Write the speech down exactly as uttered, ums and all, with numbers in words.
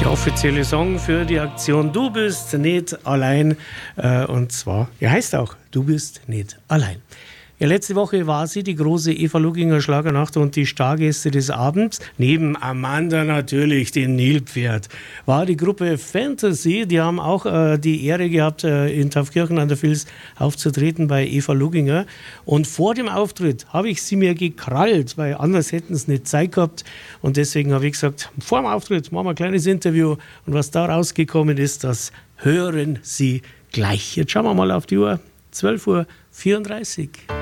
Der offizielle Song für die Aktion Du bist nicht allein. Und zwar, er heißt auch Du bist nicht allein. Ja, letzte Woche war sie, die große Eva Luginger Schlagernacht, und die Stargäste des Abends, neben Amanda natürlich, dem Nilpferd, war die Gruppe Fantasy. Die haben auch äh, die Ehre gehabt, äh, in Taufkirchen an der Vils aufzutreten bei Eva Luginger. Und vor dem Auftritt habe ich sie mir gekrallt, weil anders hätten sie nicht Zeit gehabt. Und deswegen habe ich gesagt, vor dem Auftritt machen wir ein kleines Interview. Und was da rausgekommen ist, das hören Sie gleich. Jetzt schauen wir mal auf die Uhr. zwölf Uhr vierunddreißig.